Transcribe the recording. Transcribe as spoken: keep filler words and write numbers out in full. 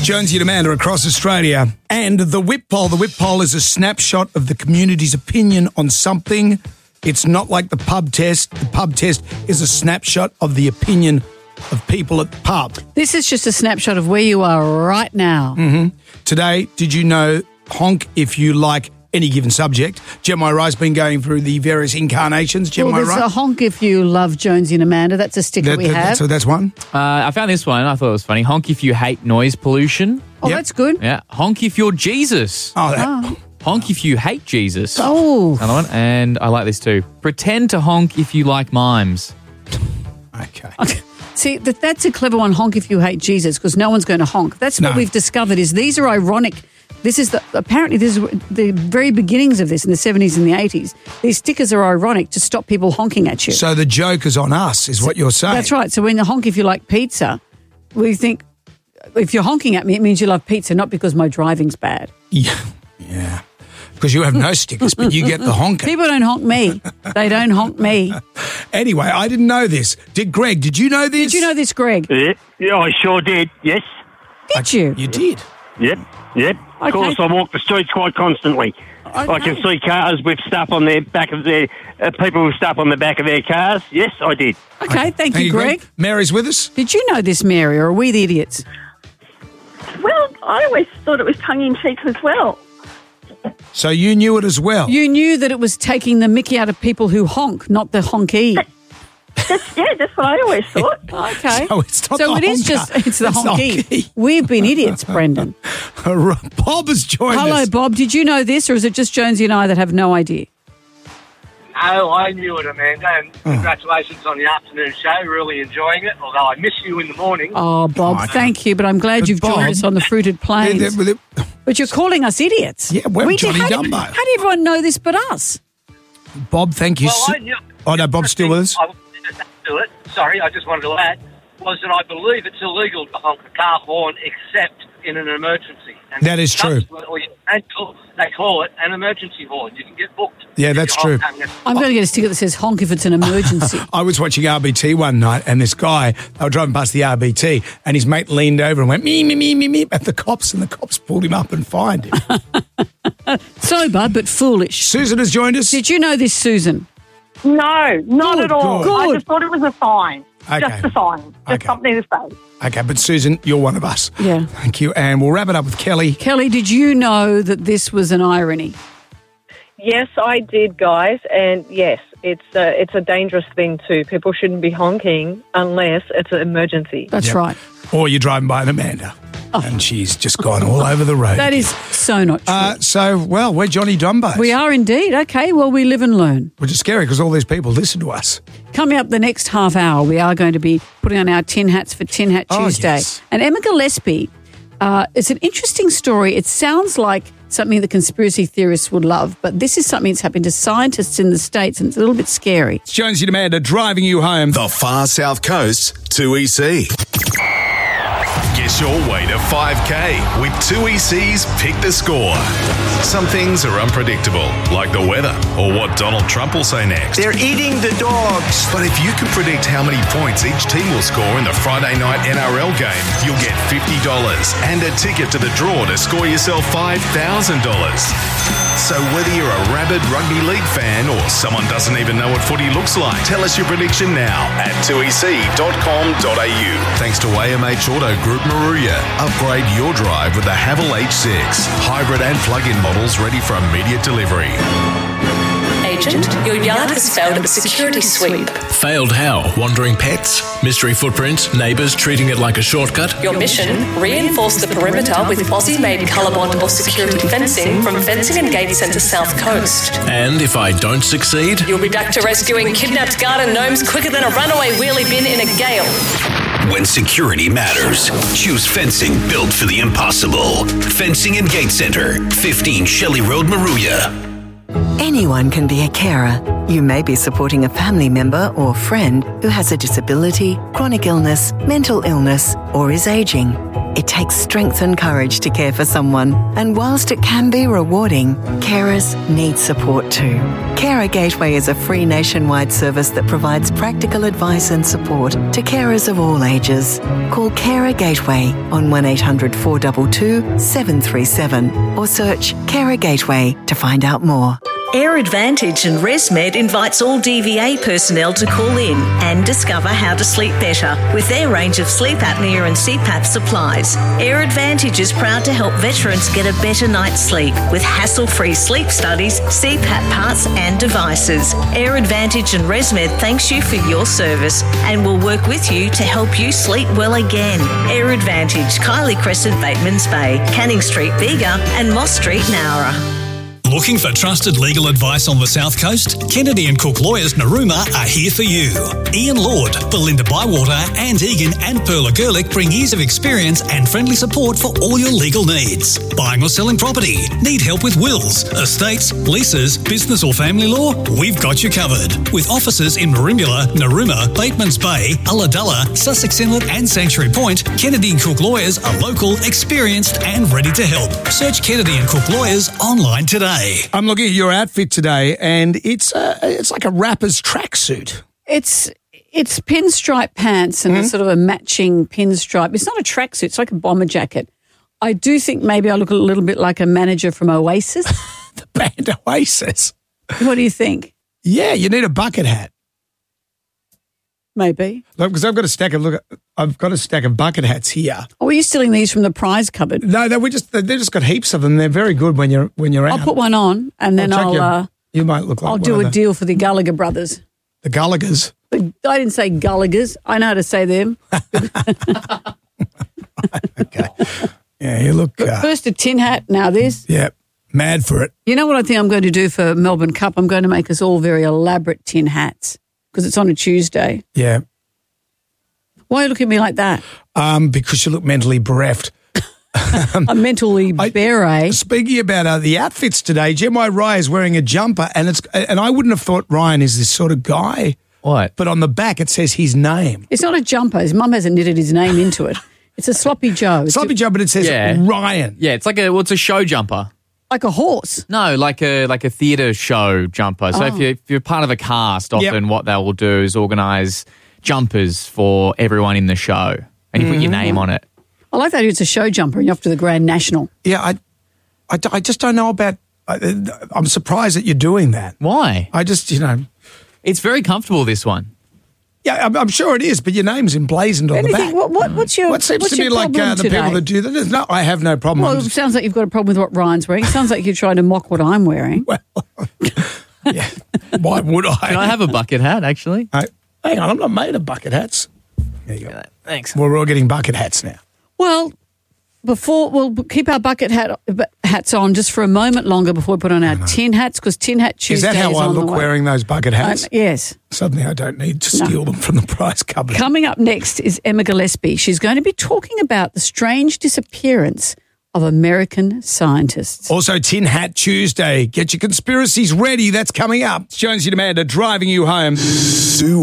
Jonesy and Amanda across Australia. And the Whip Poll. The Whip Poll is a snapshot of the community's opinion on something. It's not like the pub test. The pub test is a snapshot of the opinion of people at the pub. This is just a snapshot of where you are right now. Mm-hmm. Today, did you know honk if you like any given subject? Gemma Wright's been going through the various incarnations. Gemma well, there's Wright. a honk if you love Jonesy and Amanda. That's a sticker That- we that- have. So that's one. Uh, I found this one. I thought it was funny. Honk if you hate noise pollution. oh, Yep. that's good. Yeah. Honk if you're Jesus. Oh, that, Oh. Honk if you hate Jesus. Oh. Another one. And I like this too. Pretend to honk if you like mimes. okay. See, that, that's a clever one, honk if you hate Jesus, because no one's going to honk. That's what No. we've discovered is these are ironic. This is the, apparently this is the very beginnings of this in the seventies and the eighties. These stickers are ironic to stop people honking at you. So the joke is on us, is what you're saying. That's right. So when you honk if you like pizza, we think if you're honking at me, it means you love pizza, not because my driving's bad. Yeah. Yeah. Because you have no stickers, but you get the honker. People don't honk me. They don't honk me. Anyway, I didn't know this. Did Greg, did you know this? Did you know this, Greg? Yeah, yeah, I sure did. Yes. Did you? You did. Yep. Yep. Okay. Of course, I walk the streets quite constantly. I can see cars with stuff on their back of their uh, people with stuff on the back of their cars. Yes, I did. Okay, thank, you, Greg. Mary's with us. Did you know this, Mary, or are we the idiots? Well, I always thought it was tongue-in-cheek as well. So you knew it as well. You knew that it was taking the mickey out of people who honk, not the honky. That's, yeah, that's what I always thought. Okay. So it's not So the it is honker. just, it's the It's the honky. honky. We've been idiots, Brendan. Bob has joined Hello, us. Bob. Did you know this, or is it just Jonesy and I that have no idea? Oh, I knew it, Amanda, and congratulations on the afternoon show. Really enjoying it, although I miss you in the morning. Oh, Bob, Oh, thank you, but I'm glad But you've Bob- joined us on the fruited plains. Yeah, they- they- But you're calling us idiots. Yeah, well, We did- Johnny how did- Dumbo. How did everyone know this but us? Bob, thank you. Well, so- I knew... Oh, no, Bob's still with us. I just do it. Sorry, I just wanted to add, was that I believe it's illegal to honk a car horn except in an emergency. And That is true. subsequently, They call it an emergency horn. You can get booked. Yeah, that's if you true. honk having a- I'm going to get a sticker that says honk if it's an emergency. I was watching R B T one night, and this guy, they were driving past the R B T, and his mate leaned over and went, me, me, me, me, me, at the cops, and the cops pulled him up and fined him. Sober but foolish. Susan has joined us. Did you know this, Susan? No, not Good, at all. good. I just thought it was a sign. Okay. Just a sign. Just Okay. something to say. Okay, but Susan, you're one of us. Yeah. Thank you. And we'll wrap it up with Kelly. Kelly, did you know that this was an irony? Yes, I did, guys, and yes, it's a, it's a dangerous thing too. People shouldn't be honking unless it's an emergency. That's Yep. right. Or you're driving by an Amanda, and she's just gone all over the road. That is so not true. Uh, so, well, we're Johnny Dumbo. we are indeed. Okay, well, we live and learn. Which is scary because all these people listen to us. Coming up the next half hour, we are going to be putting on our tin hats for Tin Hat Oh, Tuesday. yes. And Emma Gillespie, uh, it's an interesting story. It sounds like something the conspiracy theorists would love, but this is something that's happened to scientists in the States, and it's a little bit scary. It's Jonesy and Amanda driving you home. The far south coast, two E C. Guess your way to five K with two E C's Pick the Score. Some things are unpredictable, like the weather or what Donald Trump will say next. They're eating the dogs. But if you can predict how many points each team will score in the Friday night N R L game, you'll get fifty dollars and a ticket to the draw to score yourself five thousand dollars. So whether you're a rabid rugby league fan or someone doesn't even know what footy looks like, tell us your prediction now at two e c dot com dot a u. Thanks to A M H Auto Group Maruya. Upgrade your drive with the Haval H six. Hybrid and plug-in models ready for immediate delivery. Agent, your yard has failed a security sweep. Failed how? Wandering pets? Mystery footprints? Neighbours treating it like a shortcut? Your mission, reinforce the perimeter with Aussie-made Colorbond or security fencing from Fencing and Gate Centre South Coast. And if I don't succeed? You'll be back to rescuing kidnapped garden gnomes quicker than a runaway wheelie bin in a gale. When security matters, choose fencing built for the impossible. Fencing and Gate Centre, fifteen Shelley Road, Maruya. Anyone can be a carer. You may be supporting a family member or friend who has a disability, chronic illness, mental illness, or is aging. It takes strength and courage to care for someone, and whilst it can be rewarding, carers need support too. Carer Gateway is a free nationwide service that provides practical advice and support to carers of all ages. Call Carer Gateway on one eight hundred four two two seven three seven or search Carer Gateway to find out more. Air Advantage and ResMed invites all D V A personnel to call in and discover how to sleep better with their range of sleep apnea and C PAP supplies. Air Advantage is proud to help veterans get a better night's sleep with hassle-free sleep studies, C PAP parts and devices. Air Advantage and ResMed thanks you for your service and will work with you to help you sleep well again. Air Advantage, Kylie Crescent, Batemans Bay, Canning Street, Bega and Moss Street, Nowra. Looking for trusted legal advice on the South Coast? Kennedy and Cook Lawyers Narooma are here for you. Ian Lord, Belinda Bywater, Anne Egan and Perla Gerlich bring years of experience and friendly support for all your legal needs. Buying or selling property? Need help with wills, estates, leases, business or family law? We've got you covered. With offices in Merimbula, Narooma, Batemans Bay, Ulladulla, Sussex Inlet and Sanctuary Point, Kennedy and Cook Lawyers are local, experienced and ready to help. Search Kennedy and Cook Lawyers online today. I'm looking at your outfit today, and it's uh, it's like a rapper's tracksuit. It's it's pinstripe pants and Mm-hmm. a sort of a matching pinstripe. It's not a tracksuit. It's like a bomber jacket. I do think maybe I look a little bit like a manager from Oasis. The band Oasis. What do you think? Yeah, you need a bucket hat. Maybe. Look, because I've got a stack of look. I've got a stack of bucket hats here. Oh, were you stealing these from the prize cupboard? No, they we just they just got heaps of them. They're very good when you're when you're out. I'll put one on and then I'll check I'll. your- Uh, You might look like I'll one do of a the, deal for the Gallagher brothers. the Gallaghers. The- I didn't say Gallaghers. I know how to say them. Okay. Yeah, you look. Uh, First a tin hat, now this. yeah, mad for it. You know what I think I'm going to do for Melbourne Cup? I'm going to make us all very elaborate tin hats because it's on a Tuesday. Yeah, Why look at me like that? um, because you look mentally bereft. I'm mentally bare. Speaking about uh, the outfits today, Gemma Rye is wearing a jumper, and it's and I wouldn't have thought Ryan is this sort of guy. What? But on the back it says his name. It's not a jumper. His mum hasn't knitted his name into it. It's a sloppy Joe. It's Sloppy Joe, but it says Yeah. Ryan. Yeah, it's like a what's a show jumper? like a horse. No, like a like a theatre show jumper. So Oh. if you're if you're part of a cast, Yep. often what they will do is organise jumpers for everyone in the show, and you put your name on it. I like that it's a show jumper and you're off to the Grand National. Yeah, I, I, I just don't know about. I, I'm surprised that you're doing that. Why? I just, you know. It's very comfortable, this one. Yeah, I'm, I'm sure it is, but your name's emblazoned on the Anything, back. what, what, what's your What seems what's to be your like problem uh, the today? people that do that. There's No, I have no problem. Well, I'm it just- sounds like you've got a problem with what Ryan's wearing. It sounds like you're trying to mock what I'm wearing. yeah, why would I? Can I have a bucket hat, actually? I, hang on, I'm not made of bucket hats. There you go. Thanks. Well, we're all getting bucket hats now. Well, before we'll keep our bucket hat hats on just for a moment longer before we put on our tin hats because tin hat Is Tuesday that how is I on look the way. wearing those bucket hats? Um, yes. Suddenly I don't need to steal them from the prize cupboard. Coming up next is Emma Gillespie. She's going to be talking about the strange disappearance of American scientists. Also, Tin Hat Tuesday. Get your conspiracies ready. That's coming up. Jonesy and Amanda driving you home. Sue